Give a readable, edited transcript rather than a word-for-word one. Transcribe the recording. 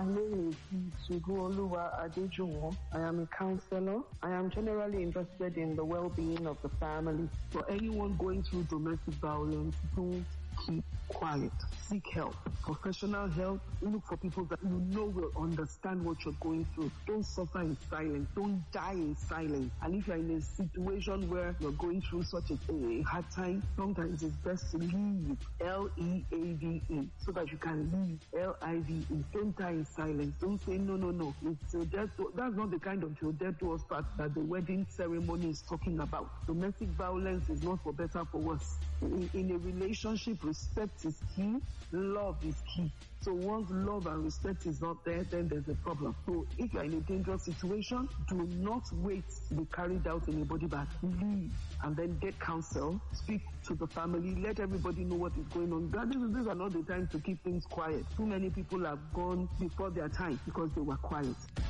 My name is Suguoluwa Adejuwon. I am a counselor. I am generally interested in the well-being of the family. For anyone going through domestic violence, don't keep quiet. Seek help. Professional help. Look for people that you know will understand what you're going through. Don't suffer in silence. Don't die in silence. And if you're in a situation where you're going through such a hard time, sometimes it's best to leave. L-E-A-V-E. So that you can leave. L-I-V-E. Don't die in silence. Don't say no. It's that's not the kind of till death do us part that the wedding ceremony is talking about. Domestic violence is not for better for worse. In a relationship, respect is key. Love is key. So once love and respect is not there, then there's a problem. So if you're in a dangerous situation, do not wait to be carried out in a body bag. Leave and then get counsel. Speak to the family. Let everybody know what is going on. These are not the time to keep things quiet. Too many people have gone before their time because they were quiet.